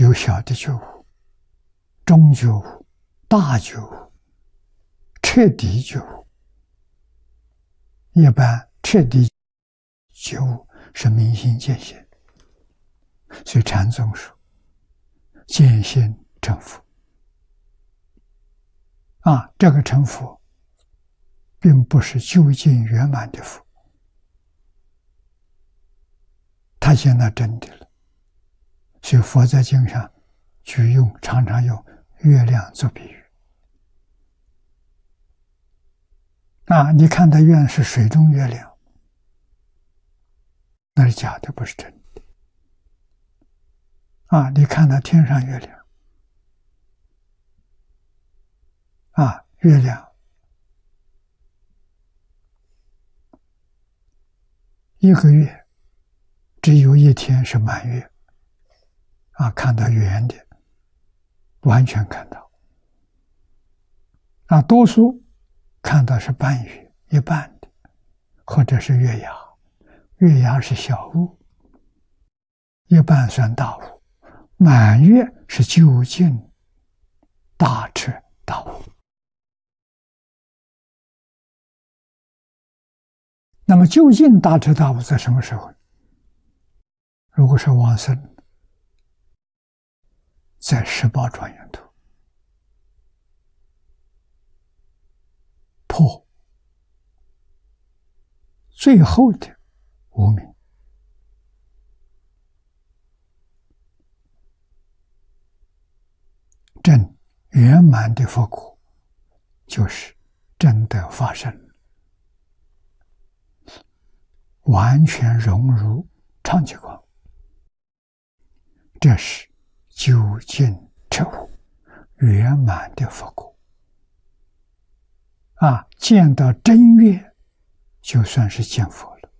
有小的觉悟、中觉悟、大觉悟、彻底觉悟。一般彻底觉悟是明心见性，所以禅宗说见性成佛。这个成佛并不是究竟圆满的佛，他现在真的了。所以佛在经上常常用月亮做比喻。你看它月是水中月亮，那是假的，不是真的。你看它天上月亮，月亮一个月只有一天是满月，看到圆的，完全看到。多数看到是半月，一半的，或者是月牙。月牙是小物，一半算大物，满月是究竟大彻大悟。那么究竟大彻大悟在什么时候？如果是往生，在18庄严图破最后的无明，正圆满的佛果，就是真的发生，完全融入常寂光，这是究竟彻悟圆满的佛果。见到真月，就算是见佛了。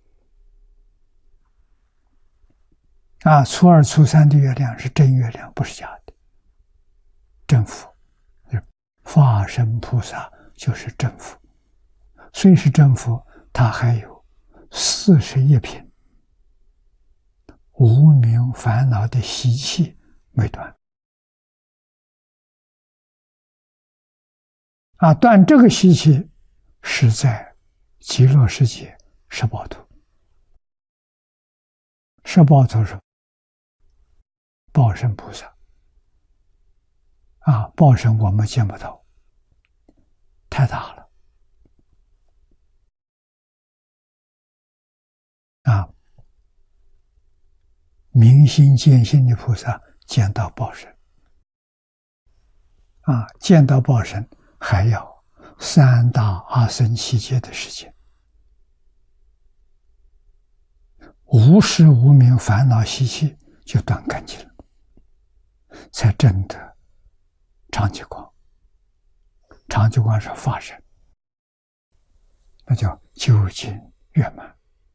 初二、初三的月亮是真月亮，不是假的。真佛，法身菩萨就是真佛。虽是真佛，他还有41品无明烦恼的习气没断。断这个习气是在极乐世界十报图。十报图是报身菩萨。报身我们见不到，太大了。明心见性的菩萨见到报身。见到报身还要3大阿僧祇劫的时间，无始无明烦恼习气就断干净了，才真的常寂光。常寂光是法身，那叫究竟圆满。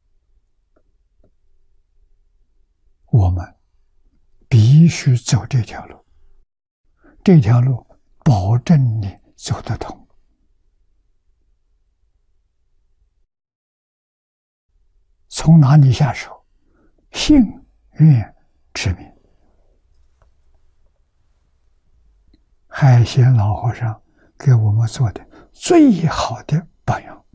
我们必须走这条路，这条路保证你走得通。从哪里下手？信愿持名。海贤老和尚给我们做的最好的榜样。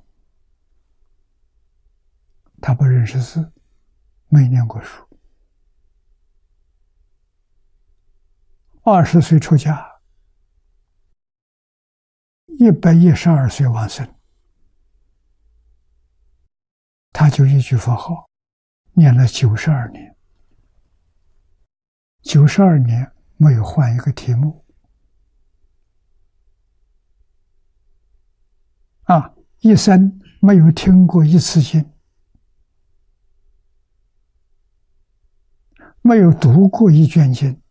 他不认识字，没念过书，20岁出家，112岁往生，他就一句佛号念了92年，92年没有换一个题目。一生没有听过一次经，没有读过一卷经。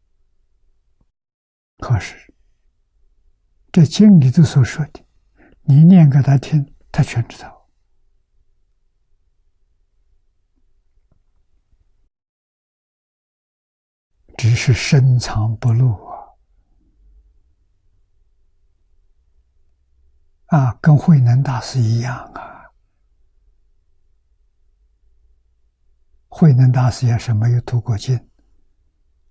可是这经里头所说的，你念给他听，他全知道。只是深藏不露跟慧能大师一样啊。慧能大师也是没有读过经，